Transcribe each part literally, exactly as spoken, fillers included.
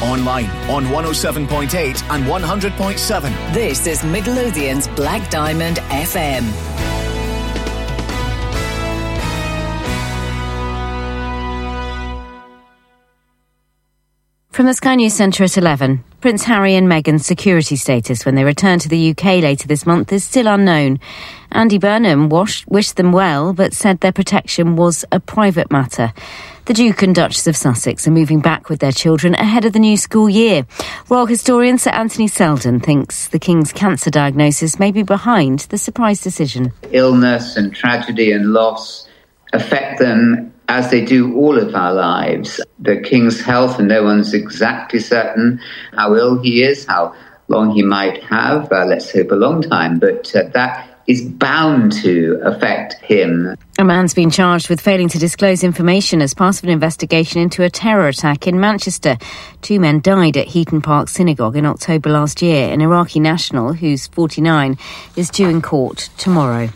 online on one oh seven point eight and one hundred point seven. This is Midlothian's Black Diamond F M. From the Sky News Centre at eleven, Prince Harry and Meghan's security status when they return to the U K later this month is still unknown. Andy Burnham washed, wished them well, but said their protection was a private matter. The Duke and Duchess of Sussex are moving back with their children ahead of the new school year. Royal historian Sir Anthony Selden thinks the King's cancer diagnosis may be behind the surprise decision. Illness and tragedy and loss affect them as they do all of our lives. The King's health, and no one's exactly certain how ill he is, how long he might have, uh, let's hope a long time, but uh, that is bound to affect him. A man's been charged with failing to disclose information as part of an investigation into a terror attack in Manchester. Two men died at Heaton Park Synagogue in October last year. An Iraqi national, who's forty-nine, is due in court tomorrow.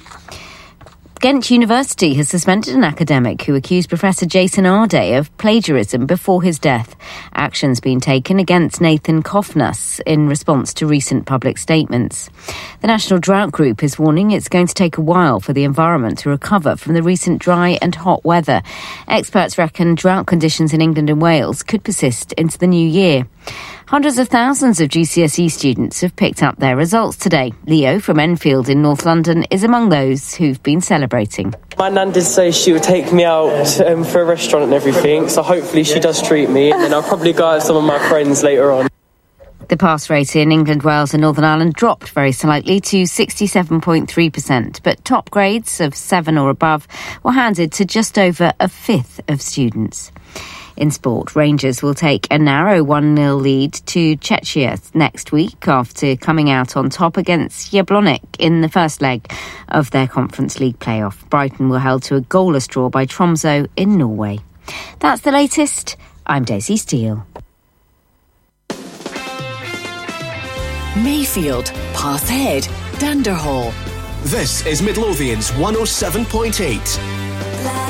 Ghent University has suspended an academic who accused Professor Jason Arday of plagiarism before his death. Action's been taken against Nathan Kofnas in response to recent public statements. The National Drought Group is warning it's going to take a while for the environment to recover from the recent dry and hot weather. Experts reckon drought conditions in England and Wales could persist into the new year. Hundreds of thousands of G C S E students have picked up their results today. Leo from Enfield in North London is among those who've been celebrating. My nan did say she would take me out um, for a restaurant and everything, so hopefully she does treat me, and then I'll probably go out with some of my friends later on. The pass rate in England, Wales and Northern Ireland dropped very slightly to sixty-seven point three percent, but top grades of seven or above were handed to just over a fifth of students. In sport, Rangers will take a narrow one nil lead to Czechia next week after coming out on top against Jablonec in the first leg of their Conference League playoff. Brighton were held to a goalless draw by Tromsø in Norway. That's the latest. I'm Daisy Steele. Mayfield, Pathhead, Danderhall. This is Midlothian's one oh seven point eight. Black